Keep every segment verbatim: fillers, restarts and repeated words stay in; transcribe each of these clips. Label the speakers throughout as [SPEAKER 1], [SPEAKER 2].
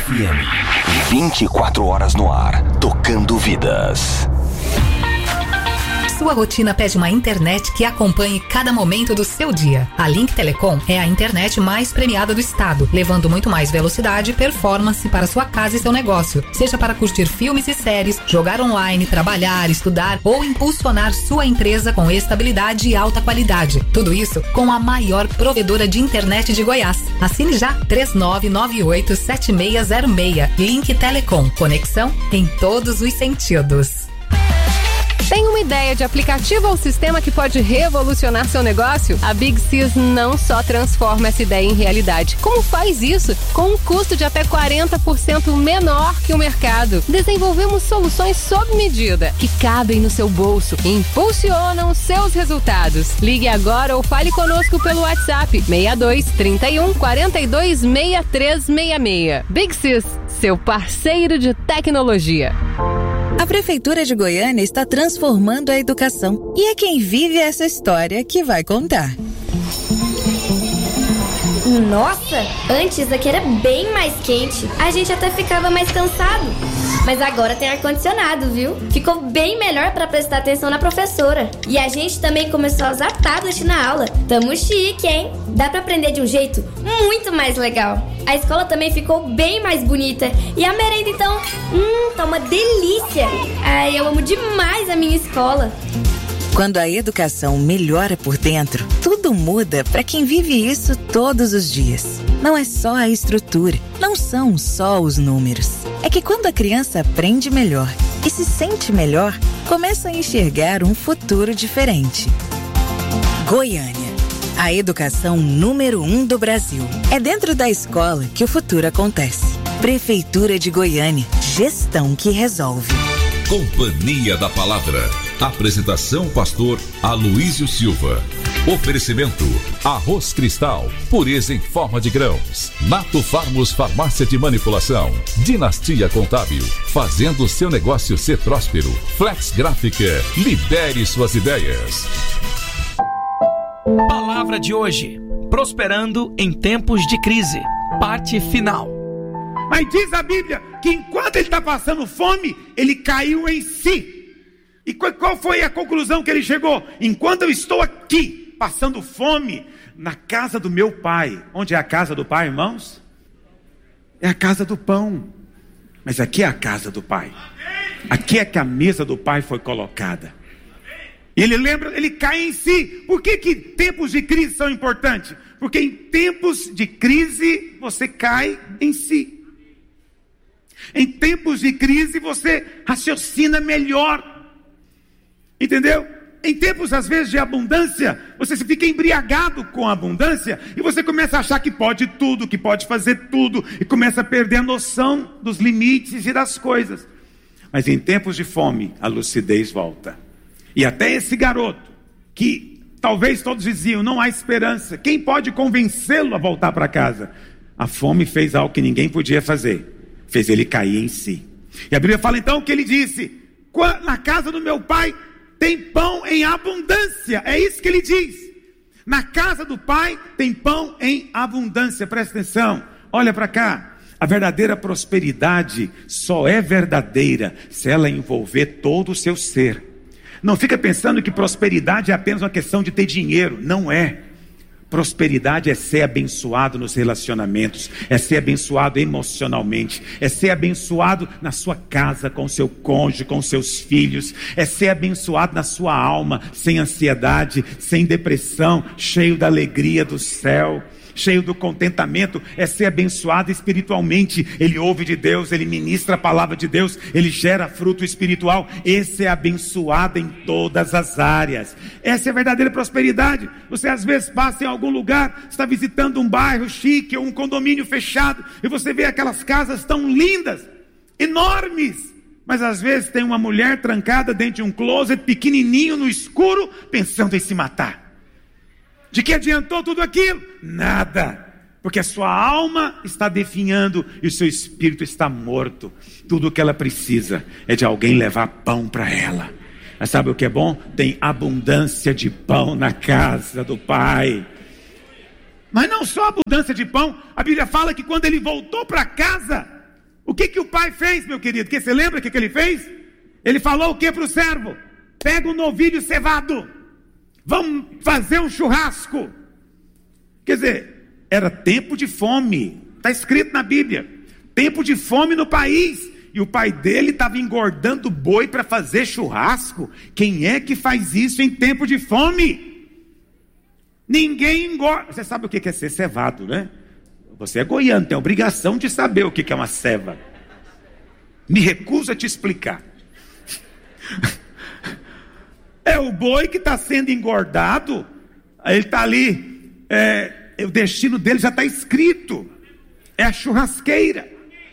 [SPEAKER 1] F M. vinte e quatro horas no ar, tocando vidas.
[SPEAKER 2] Sua rotina pede uma internet que acompanhe cada momento do seu dia. A Link Telecom é a internet mais premiada do estado, levando muito mais velocidade e performance para sua casa e seu negócio. Seja para curtir filmes e séries, jogar online, trabalhar, estudar ou impulsionar sua empresa com estabilidade e alta qualidade. Tudo isso com a maior provedora de internet de Goiás. Assine já três nove nove oito sete seis zero seis. Link Telecom. Conexão em todos os sentidos.
[SPEAKER 3] Tem uma ideia de aplicativo ou sistema que pode revolucionar seu negócio? A Big Sys não só transforma essa ideia em realidade, como faz isso com um custo de até quarenta por cento menor que o mercado. Desenvolvemos soluções sob medida, que cabem no seu bolso e impulsionam seus resultados. Ligue agora ou fale conosco pelo WhatsApp seis dois, trinta e um, quarenta e dois, sessenta e três sessenta e seis. Big Sys, seu parceiro de tecnologia.
[SPEAKER 4] A Prefeitura de Goiânia está transformando a educação e é quem vive essa história que vai contar.
[SPEAKER 5] Nossa, antes aqui era bem mais quente. A gente até ficava mais cansado. Mas agora tem ar-condicionado, viu? Ficou bem melhor para prestar atenção na professora. E a gente também começou a usar tablet na aula. Tamo chique, hein? Dá pra aprender de um jeito muito mais legal. A escola também ficou bem mais bonita. E a merenda, então, hum, tá uma delícia. Ai, eu amo demais a minha escola.
[SPEAKER 4] Quando a educação melhora por dentro, tudo muda para quem vive isso todos os dias. Não é só a estrutura, não são só os números. É que quando a criança aprende melhor e se sente melhor, começa a enxergar um futuro diferente. Goiânia, a educação número um do Brasil. É dentro da escola que o futuro acontece. Prefeitura de Goiânia, gestão que resolve.
[SPEAKER 6] Companhia da Palavra. Apresentação pastor Aloísio Silva. Oferecimento Arroz Cristal, pureza em forma de grãos. Nato Farmos Farmácia de Manipulação. Dinastia Contábil, fazendo seu negócio ser próspero. Flex Gráfica, libere suas ideias.
[SPEAKER 7] Palavra de hoje: prosperando em tempos de crise. Parte final.
[SPEAKER 8] Mas diz a Bíblia que enquanto ele está passando fome, ele caiu em si. E qual foi a conclusão que ele chegou? Enquanto eu estou aqui, passando fome, na casa do meu pai. Onde é a casa do pai, irmãos? É a casa do pão. Mas aqui é a casa do pai. Aqui é que a mesa do pai foi colocada. E ele lembra, ele cai em si. Por que que tempos de crise são importantes? Porque em tempos de crise, você cai em si. Em tempos de crise, você raciocina melhor. Entendeu? Em tempos, às vezes, de abundância, você se fica embriagado com a abundância e você começa a achar que pode tudo, que pode fazer tudo, e começa a perder a noção dos limites e das coisas. Mas em tempos de fome, a lucidez volta. E até esse garoto, que talvez todos diziam, não há esperança, quem pode convencê-lo a voltar para casa? A fome fez algo que ninguém podia fazer, fez ele cair em si. E a Bíblia fala então que ele disse, na casa do meu pai tem pão em abundância. É isso que ele diz. Na casa do pai tem pão em abundância. Presta atenção, olha para cá. A verdadeira prosperidade só é verdadeira se ela envolver todo o seu ser. Não fica pensando que prosperidade é apenas uma questão de ter dinheiro. Não é. Prosperidade é ser abençoado nos relacionamentos, é ser abençoado emocionalmente, é ser abençoado na sua casa, com seu cônjuge, com seus filhos, é ser abençoado na sua alma, sem ansiedade, sem depressão, cheio da alegria do céu, cheio do contentamento, é ser abençoado espiritualmente. Ele ouve de Deus, ele ministra a palavra de Deus, ele gera fruto espiritual. Esse é abençoado em todas as áreas. Essa é a verdadeira prosperidade. Você às vezes passa em algum lugar, está visitando um bairro chique ou um condomínio fechado, e você vê aquelas casas tão lindas, enormes, mas às vezes tem uma mulher trancada dentro de um closet pequenininho no escuro, pensando em se matar. De que adiantou tudo aquilo? Nada, porque a sua alma está definhando e o seu espírito está morto. Tudo o que ela precisa é de alguém levar pão para ela. Mas sabe o que é bom? Tem abundância de pão na casa do pai. Mas não só abundância de pão, a Bíblia fala que quando ele voltou para casa, O que que o pai fez, meu querido? Que você lembra o que que ele fez? Ele falou o que para o servo? Pega um novilho cevado, vamos fazer um churrasco. Quer dizer, era tempo de fome, está escrito na Bíblia, tempo de fome no país, e o pai dele estava engordando boi para fazer churrasco. Quem é que faz isso em tempo de fome? Ninguém engorda. Você sabe o que é ser cevado, né? Você é goiano, tem a obrigação de saber o que é uma ceva. Me recuso a te explicar. É o boi que está sendo engordado, ele está ali, é, o destino dele já está escrito, é a churrasqueira.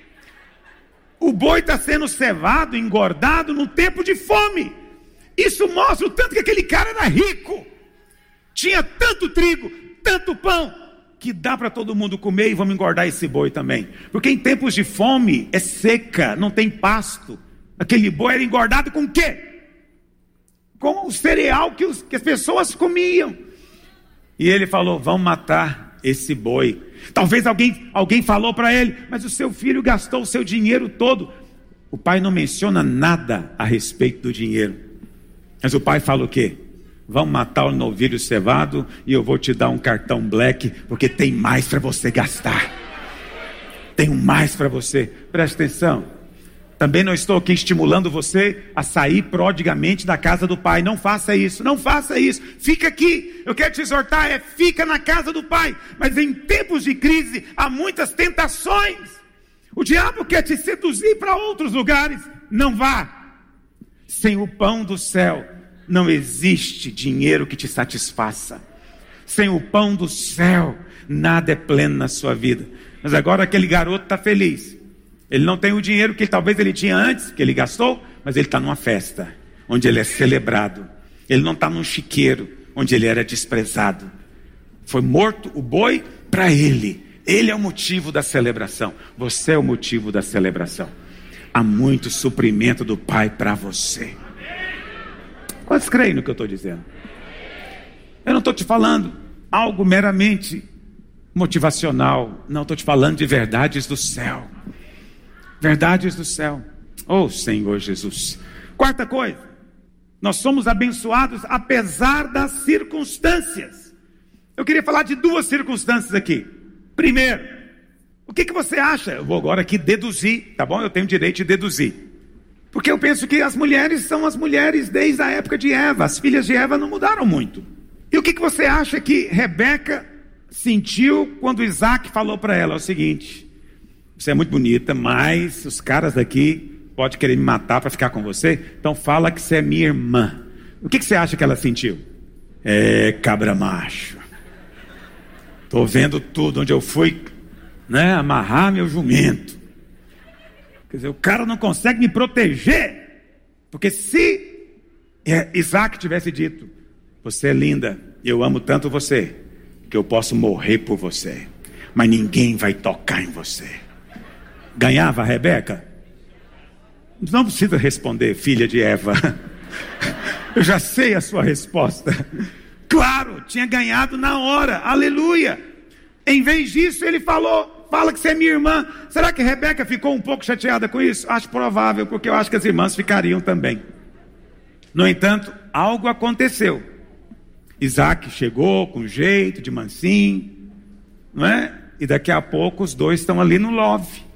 [SPEAKER 8] O boi está sendo cevado, engordado num tempo de fome. Isso mostra o tanto que aquele cara era rico, tinha tanto trigo, tanto pão, que dá para todo mundo comer, e vamos engordar esse boi também, porque em tempos de fome é seca, não tem pasto. Aquele boi era engordado com o quê? Com o cereal que, os, que as pessoas comiam. E ele falou, vamos matar esse boi. Talvez alguém, alguém falou para ele, mas o seu filho gastou o seu dinheiro todo. O pai não menciona nada a respeito do dinheiro, mas o pai fala o quê? Vamos matar o novilho cevado e eu vou te dar um cartão black, porque tem mais para você gastar. Tem mais para você. Presta atenção. Também não estou aqui estimulando você a sair prodigamente da casa do pai. Não faça isso, não faça isso. Fica aqui. Eu quero te exortar, é fica na casa do pai. Mas em tempos de crise há muitas tentações. O diabo quer te seduzir para outros lugares. Não vá. Sem o pão do céu não existe dinheiro que te satisfaça. Sem o pão do céu nada é pleno na sua vida. Mas agora aquele garoto está feliz. Ele não tem o dinheiro que talvez ele tinha antes, que ele gastou, mas ele está numa festa, onde ele é celebrado. Ele não está num chiqueiro, onde ele era desprezado. Foi morto o boi para ele. Ele é o motivo da celebração. Você é o motivo da celebração. Há muito suprimento do Pai para você. Quantos creem no que eu estou dizendo? Eu não estou te falando algo meramente motivacional. Não, estou te falando de verdades do céu. Verdades do céu. Oh Senhor Jesus. Quarta coisa, nós somos abençoados apesar das circunstâncias. Eu queria falar de duas circunstâncias aqui. Primeiro, o que, que você acha? Eu vou agora aqui deduzir, tá bom? Eu tenho direito de deduzir, porque eu penso que as mulheres são as mulheres desde a época de Eva. As filhas de Eva não mudaram muito. E o que, que você acha que Rebeca sentiu quando Isaac falou para ela? É o seguinte: você é muito bonita, mas os caras daqui podem querer me matar para ficar com você, então fala que você é minha irmã. O que, que você acha que ela sentiu? É, cabra macho, estou vendo tudo, onde eu fui, né, amarrar meu jumento. Quer dizer, o cara não consegue me proteger, porque se é, Isaac tivesse dito, você é linda, eu amo tanto você, que eu posso morrer por você, mas ninguém vai tocar em você. Ganhava a Rebeca? Não precisa responder, filha de Eva. Eu já sei a sua resposta. Claro, tinha ganhado na hora. Aleluia. Em vez disso, ele falou, fala que você é minha irmã. Será que Rebeca ficou um pouco chateada com isso? Acho provável, porque eu acho que as irmãs ficariam também. No entanto, algo aconteceu. Isaac chegou com jeito, de mansinho, não é? E daqui a pouco os dois estão ali no love.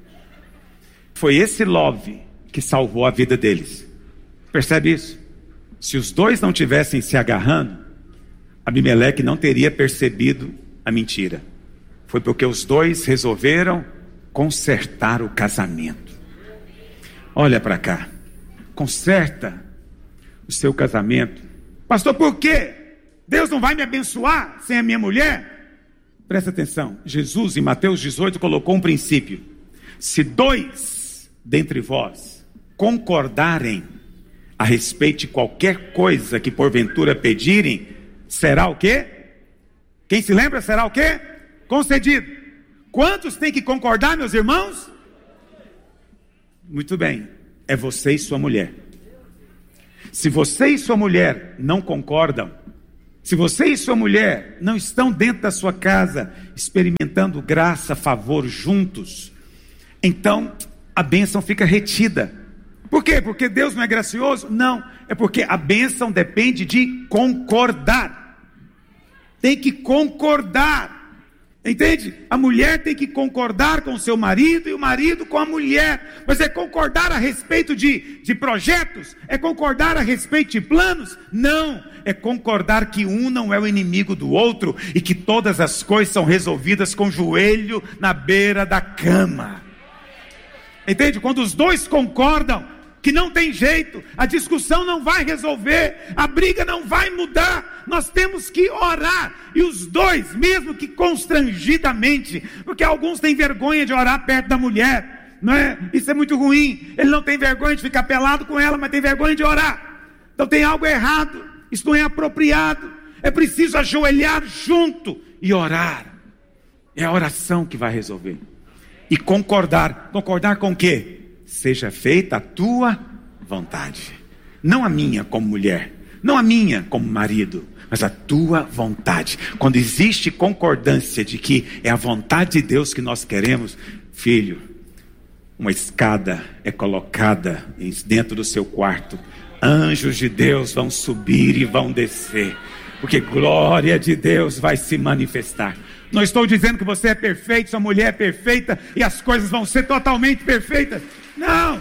[SPEAKER 8] Foi esse love que salvou a vida deles. Percebe isso? Se os dois não tivessem se agarrando, Abimeleque não teria percebido a mentira. Foi porque os dois resolveram consertar o casamento. Olha para cá. Conserta o seu casamento. Pastor, por quê? Deus não vai me abençoar sem a minha mulher? Presta atenção. Jesus, em Mateus dezoito, colocou um princípio. Se dois dentre vós concordarem a respeito de qualquer coisa que porventura pedirem, será o quê? Quem se lembra, será o quê? Concedido. Quantos tem que concordar, meus irmãos? Muito bem, é você e sua mulher. Se você e sua mulher não concordam, se você e sua mulher não estão dentro da sua casa experimentando graça, favor juntos, então a bênção fica retida. Por quê? Porque Deus não é gracioso? Não, é porque a bênção depende de concordar. Tem que concordar. Entende? A mulher tem que concordar com o seu marido e o marido com a mulher. Mas é concordar a respeito de, de projetos? É concordar a respeito de planos? Não, é concordar que um não é o inimigo do outro e que todas as coisas são resolvidas com o joelho na beira da cama. Entende? Quando os dois concordam que não tem jeito, a discussão não vai resolver, a briga não vai mudar, nós temos que orar, e os dois, mesmo que constrangidamente, porque alguns têm vergonha de orar perto da mulher, não é? Isso é muito ruim. Ele não tem vergonha de ficar pelado com ela, mas tem vergonha de orar. Então tem algo errado, isso não é apropriado. É preciso ajoelhar junto e orar. É a oração que vai resolver. E concordar, concordar com o quê? Seja feita a tua vontade, não a minha como mulher, não a minha como marido, mas a tua vontade. Quando existe concordância de que é a vontade de Deus que nós queremos, filho, uma escada é colocada dentro do seu quarto, anjos de Deus vão subir e vão descer, porque glória de Deus vai se manifestar. Não estou dizendo que você é perfeito, sua mulher é perfeita e as coisas vão ser totalmente perfeitas. Não,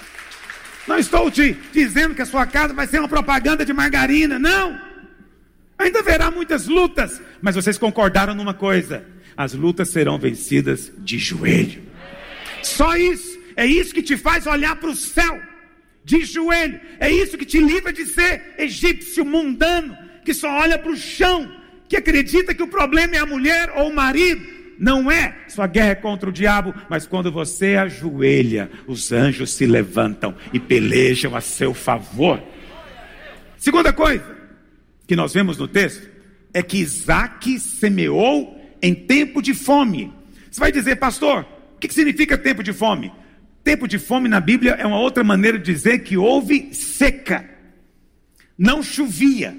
[SPEAKER 8] não estou te dizendo que a sua casa vai ser uma propaganda de margarina, não. Ainda haverá muitas lutas, mas vocês concordaram numa coisa: as lutas serão vencidas de joelho. Só isso, é isso que te faz olhar para o céu, de joelho. É isso que te livra de ser egípcio mundano, que só olha para o chão, que acredita que o problema é a mulher ou o marido. Não é, sua guerra é contra o diabo, mas quando você ajoelha, os anjos se levantam e pelejam a seu favor. Segunda coisa que nós vemos no texto é que Isaac semeou em tempo de fome. Você vai dizer, pastor, o que significa tempo de fome? Tempo de fome na Bíblia é uma outra maneira de dizer que houve seca. Não chovia.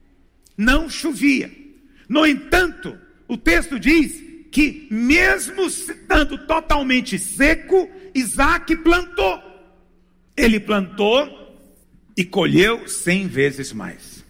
[SPEAKER 8] Não chovia. No entanto, o texto diz que mesmo estando totalmente seco, Isaac plantou. Ele plantou e colheu cem vezes mais.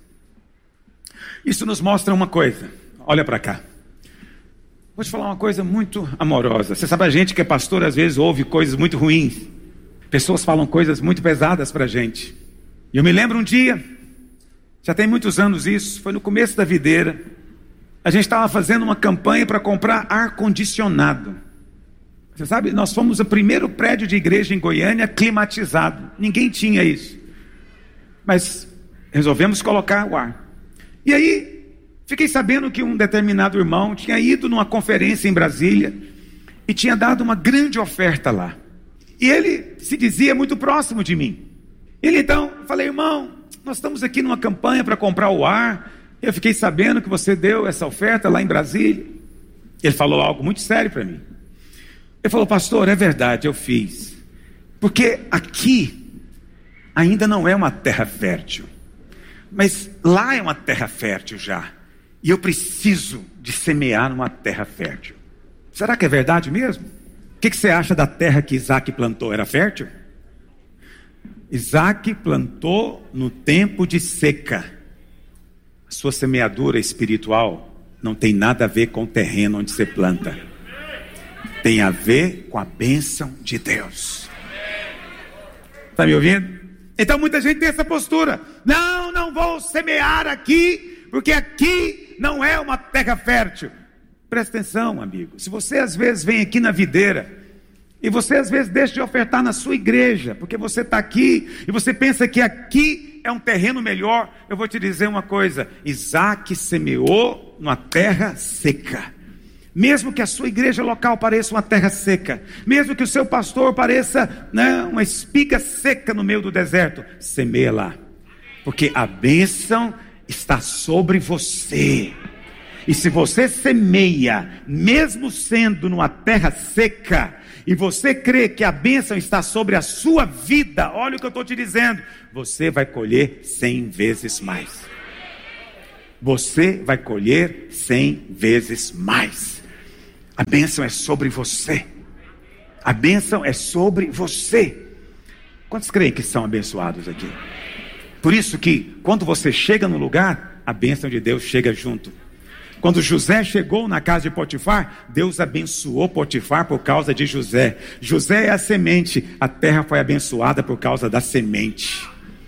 [SPEAKER 8] Isso nos mostra uma coisa. Olha para cá. Vou te falar uma coisa muito amorosa. Você sabe, a gente que é pastor às vezes ouve coisas muito ruins. Pessoas falam coisas muito pesadas para a gente. E eu me lembro um dia, já tem muitos anos isso, foi no começo da videira. A gente estava fazendo uma campanha para comprar ar-condicionado. Você sabe, nós fomos o primeiro prédio de igreja em Goiânia climatizado. Ninguém tinha isso. Mas resolvemos colocar o ar. E aí, fiquei sabendo que um determinado irmão tinha ido numa conferência em Brasília e tinha dado uma grande oferta lá. E ele se dizia muito próximo de mim. Ele então, eu falei, irmão, nós estamos aqui numa campanha para comprar o ar. Eu fiquei sabendo que você deu essa oferta lá em Brasília. Ele falou algo muito sério para mim. Ele falou, pastor, é verdade, eu fiz. Porque aqui ainda não é uma terra fértil. Mas lá é uma terra fértil já. E eu preciso de semear numa terra fértil. Será que é verdade mesmo? O que, que você acha da terra que Isaac plantou? Era fértil? Isaac plantou no tempo de seca. Sua semeadura espiritual não tem nada a ver com o terreno onde você planta. Tem a ver com a bênção de Deus. Está me ouvindo? Então muita gente tem essa postura. Não, não vou semear aqui, porque aqui não é uma terra fértil. Presta atenção, amigo. Se você às vezes vem aqui na videira, e você às vezes deixa de ofertar na sua igreja, porque você está aqui, e você pensa que aqui é um terreno melhor, eu vou te dizer uma coisa: Isaac semeou numa terra seca. Mesmo que a sua igreja local pareça uma terra seca, mesmo que o seu pastor pareça, né, uma espiga seca no meio do deserto, semeia lá, porque a bênção está sobre você. E se você semeia, mesmo sendo numa terra seca, e você crê que a bênção está sobre a sua vida, olha o que eu estou te dizendo, você vai colher cem vezes mais. Você vai colher cem vezes mais. A bênção é sobre você. A bênção é sobre você. Quantos creem que são abençoados aqui? Por isso que quando você chega no lugar, a bênção de Deus chega junto. Quando José chegou na casa de Potifar, Deus abençoou Potifar por causa de José. José é a semente, a terra foi abençoada por causa da semente.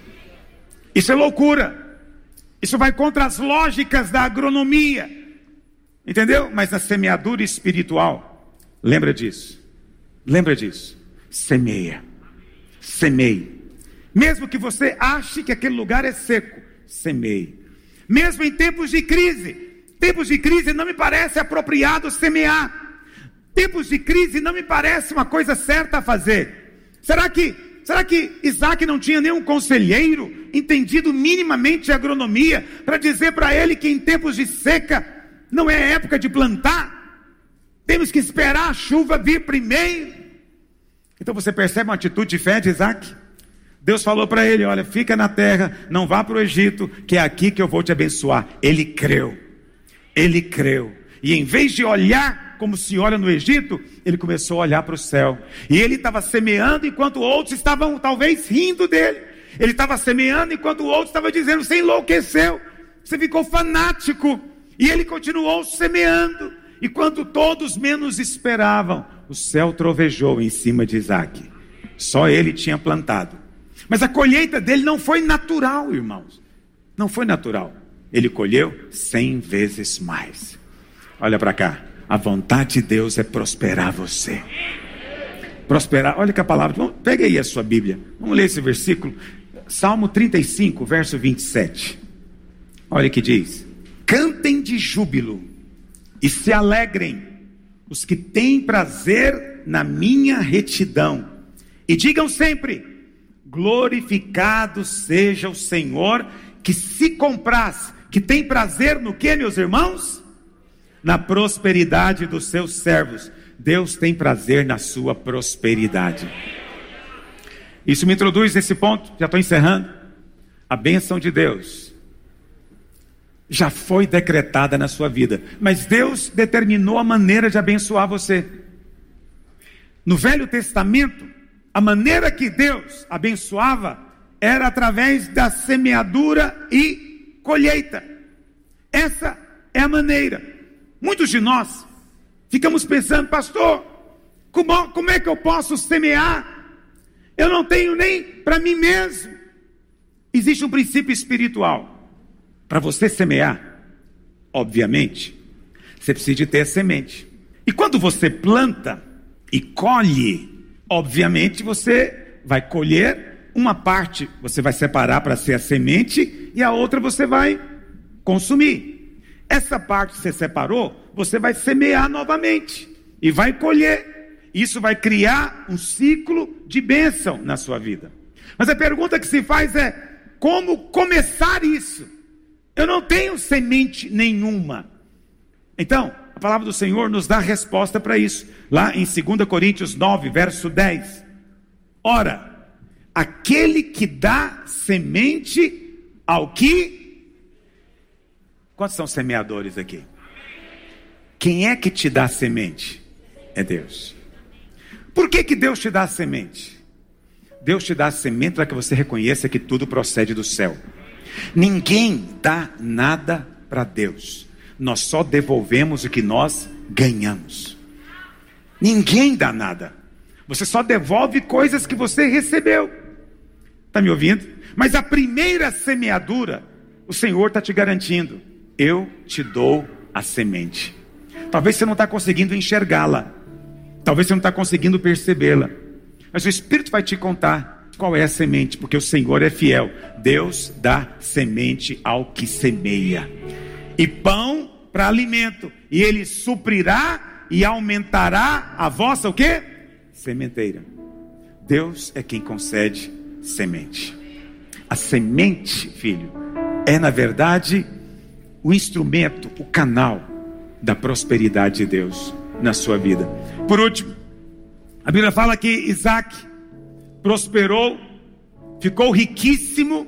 [SPEAKER 8] Isso é loucura. Isso vai contra as lógicas da agronomia. Entendeu? Mas na semeadura espiritual, lembra disso. Lembra disso. Semeia. Semeie. Mesmo que você ache que aquele lugar é seco, semeie. Mesmo em tempos de crise, tempos de crise não me parece apropriado semear. Tempos de crise não me parece uma coisa certa a fazer. Será que, será que Isaac não tinha nenhum conselheiro entendido minimamente a agronomia para dizer para ele que em tempos de seca não é época de plantar? Temos que esperar a chuva vir primeiro. Então você percebe uma atitude de fé de Isaac? Deus falou para ele, olha, fica na terra, não vá para o Egito, que é aqui que eu vou te abençoar. Ele creu, ele creu, e em vez de olhar como se olha no Egito, ele começou a olhar para o céu, e ele estava semeando enquanto outros estavam talvez rindo dele, ele estava semeando enquanto outros estavam dizendo, você enlouqueceu, você ficou fanático, e ele continuou semeando, e quando todos menos esperavam, o céu trovejou em cima de Isaac, só ele tinha plantado. Mas a colheita dele não foi natural, irmãos. Não foi natural. Ele colheu cem vezes mais. Olha para cá. A vontade de Deus é prosperar você. Prosperar. Olha que a palavra. Pega aí a sua Bíblia. Vamos ler esse versículo. Salmo trinta e cinco, verso vinte e sete. Olha que diz. Cantem de júbilo e se alegrem os que têm prazer na minha retidão. E digam sempre... glorificado seja o Senhor, que se compraz, que tem prazer no que, meus irmãos? Na prosperidade dos seus servos. Deus tem prazer na sua prosperidade. Isso me introduz nesse ponto, já estou encerrando. A bênção de Deus já foi decretada na sua vida, mas Deus determinou a maneira de abençoar você. No Velho Testamento, a maneira que Deus abençoava era através da semeadura e colheita. Essa é a maneira. Muitos de nós ficamos pensando, pastor, como, como é que eu posso semear? Eu não tenho nem para mim mesmo. Existe um princípio espiritual. Para você semear, obviamente, você precisa de ter a semente. E quando você planta e colhe, obviamente você vai colher uma parte, você vai separar para ser a semente e a outra você vai consumir. Essa parte que você separou, você vai semear novamente e vai colher. Isso vai criar um ciclo de bênção na sua vida. Mas a pergunta que se faz é, como começar isso? Eu não tenho semente nenhuma. Então, a palavra do Senhor nos dá a resposta para isso. Lá em dois Coríntios nove, verso dez. Ora, aquele que dá semente ao que... Quantos são semeadores aqui? Quem é que te dá semente? É Deus. Por que que Deus te dá semente? Deus te dá semente para que você reconheça que tudo procede do céu. Ninguém dá nada para Deus. Nós só devolvemos o que nós ganhamos. Ninguém dá nada. Você só devolve coisas que você recebeu. Está me ouvindo? Mas a primeira semeadura, o Senhor está te garantindo. Eu te dou a semente. Talvez você não está conseguindo enxergá-la. Talvez você não está conseguindo percebê-la. Mas o Espírito vai te contar qual é a semente. Porque o Senhor é fiel. Deus dá semente ao que semeia. E pão para alimento. E Ele suprirá e aumentará a vossa o quê? Sementeira. Deus é quem concede semente. A semente, filho, é na verdade o instrumento, o canal da prosperidade de Deus na sua vida. Por último, a Bíblia fala que Isaac prosperou, ficou riquíssimo.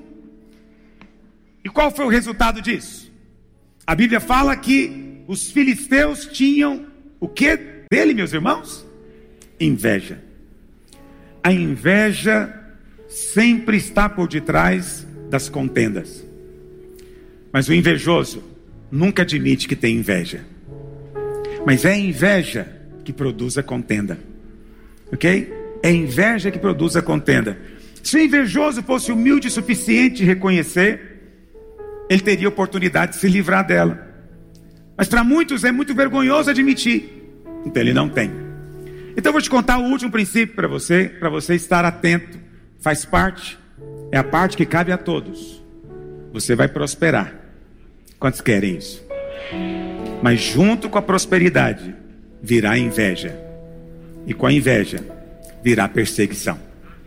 [SPEAKER 8] E qual foi o resultado disso? A Bíblia fala que os filisteus tinham o que dele, meus irmãos? inveja. A inveja sempre está por detrás das contendas. Mas o invejoso nunca admite que tem inveja. Mas é a inveja que produz a contenda. Ok? É a inveja que produz a contenda. Se o invejoso fosse humilde o suficiente de reconhecer, ele teria oportunidade de se livrar dela. Mas para muitos é muito vergonhoso admitir. Então ele não tem. Então eu vou te contar o último princípio para você, para você estar atento. Faz parte, é a parte que cabe a todos. Você vai prosperar. Quantos querem isso? Mas junto com a prosperidade virá a inveja. E com a inveja virá a perseguição.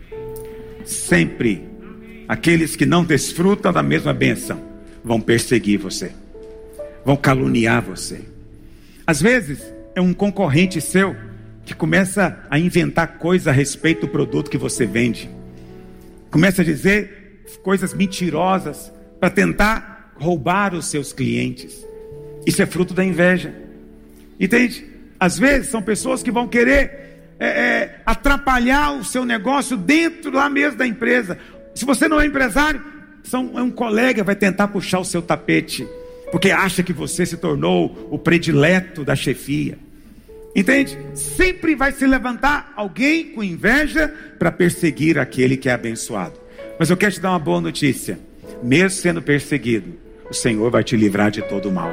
[SPEAKER 8] Sempre aqueles que não desfrutam da mesma bênção vão perseguir você, vão caluniar você. Às vezes é um concorrente seu que começa a inventar coisas a respeito do produto que você vende. Começa a dizer coisas mentirosas para tentar roubar os seus clientes. Isso é fruto da inveja. Entende? Às vezes são pessoas que vão querer é, é, atrapalhar o seu negócio dentro lá mesmo da empresa. Se você não é empresário, são, é um colega vai tentar puxar o seu tapete, porque acha que você se tornou o predileto da chefia. Entende? Sempre vai se levantar alguém com inveja para perseguir aquele que é abençoado. Mas eu quero te dar uma boa notícia. Mesmo sendo perseguido, o Senhor vai te livrar de todo o mal.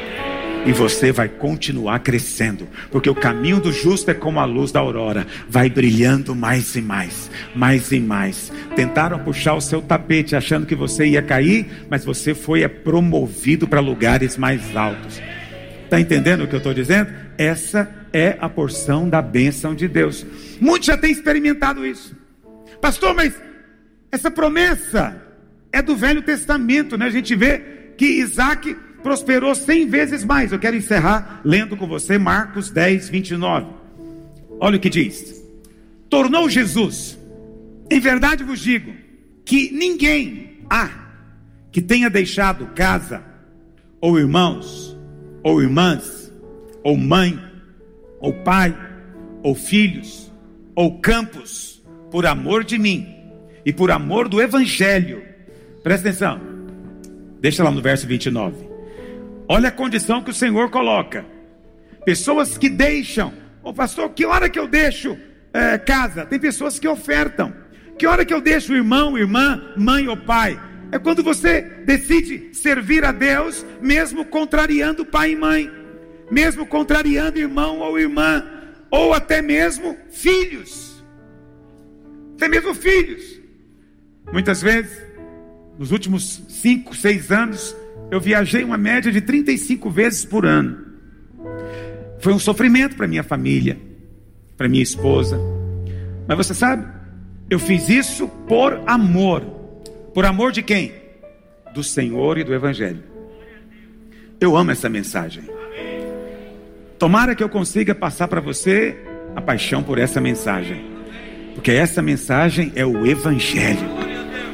[SPEAKER 8] E você vai continuar crescendo, porque o caminho do justo é como a luz da aurora, vai brilhando mais e mais, mais e mais. Tentaram puxar o seu tapete achando que você ia cair, mas você foi promovido para lugares mais altos. Está entendendo o que eu estou dizendo? Essa é a porção da bênção de Deus. Muitos já têm experimentado isso. Pastor, mas essa promessa é do Velho Testamento, né? A gente vê que Isaac prosperou cem vezes mais. Eu quero encerrar lendo com você Marcos dez, vinte e nove. Olha o que diz: tornou Jesus, em verdade vos digo, que ninguém há que tenha deixado casa, ou irmãos, ou irmãs, ou mãe, ou pai, ou filhos, ou campos, por amor de mim, e por amor do Evangelho. Presta atenção, deixa lá no verso vinte e nove. Olha a condição que o Senhor coloca. Pessoas que deixam. Ô oh, pastor, que hora que eu deixo é, casa? Tem pessoas que ofertam. Que hora que eu deixo irmão, irmã, mãe ou pai? É quando você decide servir a Deus, mesmo contrariando pai e mãe, mesmo contrariando irmão ou irmã, ou até mesmo filhos. Até mesmo filhos. Muitas vezes, nos últimos cinco, seis anos, eu viajei uma média de trinta e cinco vezes por ano. Foi um sofrimento para minha família, para minha esposa. Mas você sabe, eu fiz isso por amor. Por amor de quem? Do Senhor e do Evangelho. Eu amo essa mensagem. Tomara que eu consiga passar para você a paixão por essa mensagem, porque essa mensagem é o Evangelho.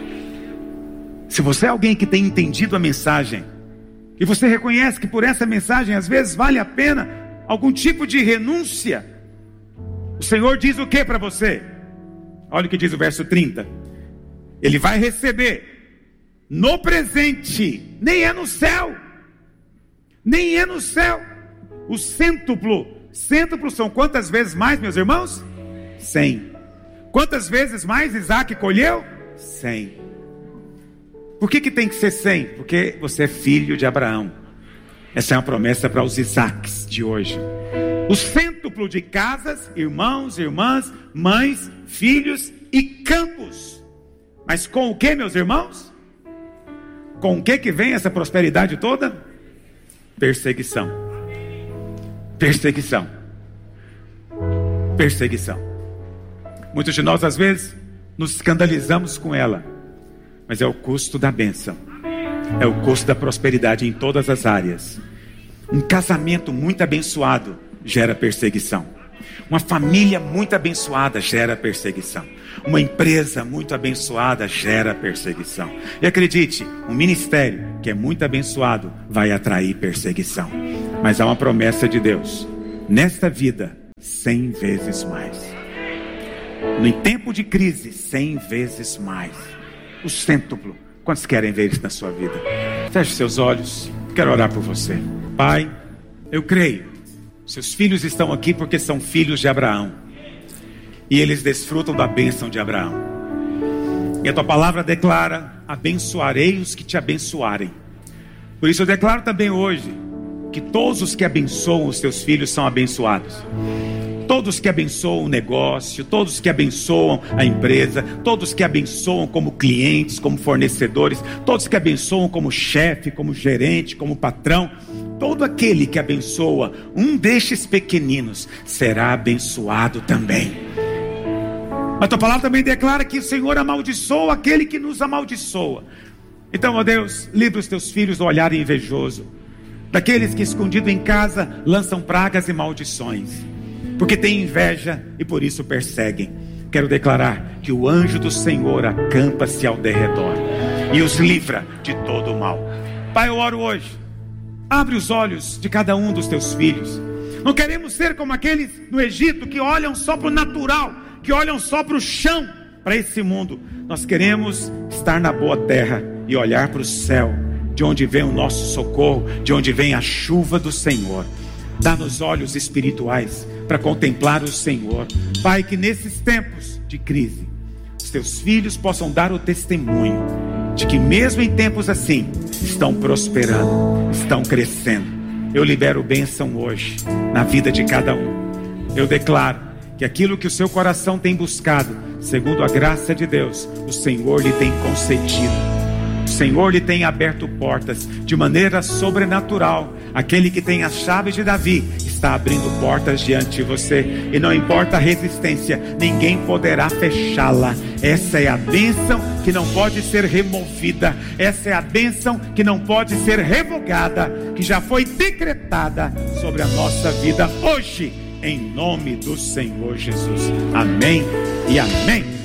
[SPEAKER 8] Se você é alguém que tem entendido a mensagem, e você reconhece que por essa mensagem às vezes vale a pena algum tipo de renúncia, o Senhor diz o que para você? Olha o que diz o verso trinta. Ele vai receber no presente, nem é no céu, nem é no céu, o cêntuplo. Cêntuplo são quantas vezes mais, meus irmãos? Cem. Quantas vezes mais Isaac colheu? Cem. Por que que tem que ser cem? Porque você é filho de Abraão. Essa é uma promessa para os Isaques de hoje. O cêntuplo de casas, irmãos, irmãs, mães, filhos e campos. Mas com o que, meus irmãos? Com o que que vem essa prosperidade toda? Perseguição. Perseguição. Perseguição. Muitos de nós às vezes nos escandalizamos com ela. Mas é o custo da bênção. É o custo da prosperidade em todas as áreas. Um casamento muito abençoado gera perseguição. Uma família muito abençoada gera perseguição. Uma empresa muito abençoada gera perseguição. E acredite, um ministério que é muito abençoado vai atrair perseguição. Mas há uma promessa de Deus. Nesta vida, cem vezes mais. No tempo de crise, cem vezes mais. O cêntuplo. Quantos querem ver isso na sua vida? Feche seus olhos. Quero orar por você. Pai, eu creio. Seus filhos estão aqui porque são filhos de Abraão. E eles desfrutam da bênção de Abraão. E a tua palavra declara: abençoarei os que te abençoarem. Por isso eu declaro também hoje que todos os que abençoam os teus filhos são abençoados. Todos que abençoam o negócio, todos que abençoam a empresa, todos que abençoam como clientes, como fornecedores, todos que abençoam como chefe, como gerente, como patrão, todo aquele que abençoa um destes pequeninos será abençoado também. A tua palavra também declara que o Senhor amaldiçoa aquele que nos amaldiçoa. Então, ó Deus, livra os teus filhos do olhar invejoso, daqueles que escondido em casa lançam pragas e maldições, porque têm inveja e por isso perseguem. Quero declarar que o anjo do Senhor acampa-se ao derredor e os livra de todo o mal. Pai, eu oro hoje, abre os olhos de cada um dos teus filhos. Não queremos ser como aqueles no Egito que olham só para o natural, que olham só para o chão, para esse mundo. Nós queremos estar na boa terra e olhar para o céu, de onde vem o nosso socorro, de onde vem a chuva do Senhor. Dá-nos olhos espirituais para contemplar o Senhor. Pai, que nesses tempos de crise, os teus filhos possam dar o testemunho de que mesmo em tempos assim, estão prosperando, estão crescendo. Eu libero bênção hoje na vida de cada um. Eu declaro que aquilo que o seu coração tem buscado, segundo a graça de Deus, o Senhor lhe tem concedido. O Senhor lhe tem aberto portas de maneira sobrenatural. Aquele que tem as chaves de Davi está abrindo portas diante de você. E não importa a resistência, ninguém poderá fechá-la. Essa é a bênção que não pode ser removida. Essa é a bênção que não pode ser revogada, que já foi decretada sobre a nossa vida hoje, em nome do Senhor Jesus. Amém e amém.